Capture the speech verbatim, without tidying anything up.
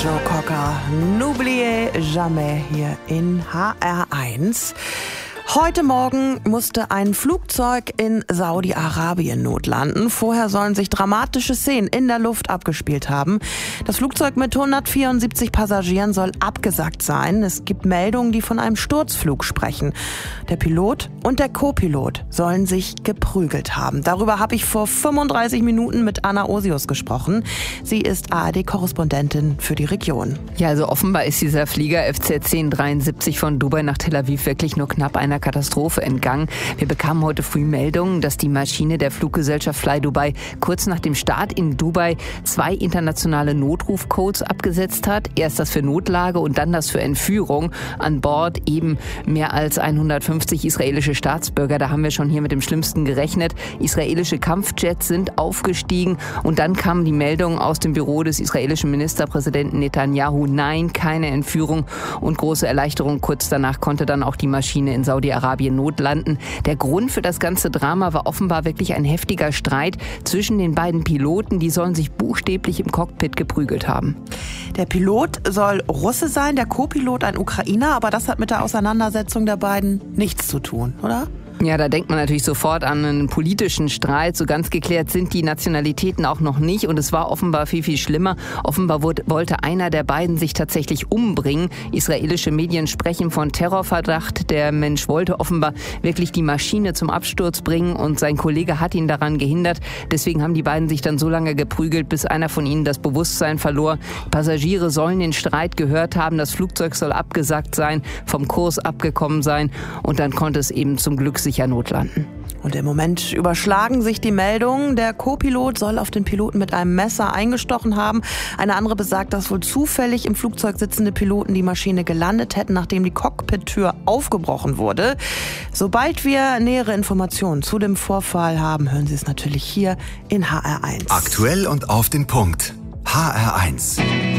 Joe Cocker, N'oubliez jamais hier in H R eins. Heute Morgen musste ein Flugzeug in Saudi-Arabien notlanden. Vorher sollen sich dramatische Szenen in der Luft abgespielt haben. Das Flugzeug mit hundertvierundsiebzig Passagieren soll abgesackt sein. Es gibt Meldungen, die von einem Sturzflug sprechen. Der Pilot und der Co-Pilot sollen sich geprügelt haben. Darüber habe ich vor fünfunddreißig Minuten mit Anna Osius gesprochen. Sie ist A R D-Korrespondentin für die Region. Ja, also offenbar ist dieser Flieger F C zehn dreiundsiebzig von Dubai nach Tel Aviv wirklich nur knapp einer Katastrophe entgangen. Wir bekamen heute früh Meldungen, dass die Maschine der Fluggesellschaft Fly Dubai kurz nach dem Start in Dubai zwei internationale Notrufcodes abgesetzt hat. Erst das für Notlage und dann das für Entführung. An Bord eben mehr als hundertfünfzig israelische Staatsbürger. Da haben wir schon hier mit dem Schlimmsten gerechnet. Israelische Kampfjets sind aufgestiegen und dann kamen die Meldungen aus dem Büro des israelischen Ministerpräsidenten Netanyahu. Nein, keine Entführung und große Erleichterung. Kurz danach konnte dann auch die Maschine in Saudi-Arabien notlanden. Der Grund für das ganze Drama war offenbar wirklich ein heftiger Streit zwischen den beiden Piloten. Die sollen sich buchstäblich im Cockpit geprügelt haben. Der Pilot soll Russe sein, der Co-Pilot ein Ukrainer, aber das hat mit der Auseinandersetzung der beiden nichts zu tun, oder? Ja, da denkt man natürlich sofort an einen politischen Streit. So ganz geklärt sind die Nationalitäten auch noch nicht. Und es war offenbar viel, viel schlimmer. Offenbar wurde, wollte einer der beiden sich tatsächlich umbringen. Israelische Medien sprechen von Terrorverdacht. Der Mensch wollte offenbar wirklich die Maschine zum Absturz bringen und sein Kollege hat ihn daran gehindert. Deswegen haben die beiden sich dann so lange geprügelt, bis einer von ihnen das Bewusstsein verlor. Passagiere sollen den Streit gehört haben. Das Flugzeug soll abgesackt sein, vom Kurs abgekommen sein. Und dann konnte es eben zum Glück sicher notlanden. Und im Moment überschlagen sich die Meldungen. Der Co-Pilot soll auf den Piloten mit einem Messer eingestochen haben. Eine andere besagt, dass wohl zufällig im Flugzeug sitzende Piloten die Maschine gelandet hätten, nachdem die Cockpit-Tür aufgebrochen wurde. Sobald wir nähere Informationen zu dem Vorfall haben, hören Sie es natürlich hier in H R eins. Aktuell und auf den Punkt. H R eins.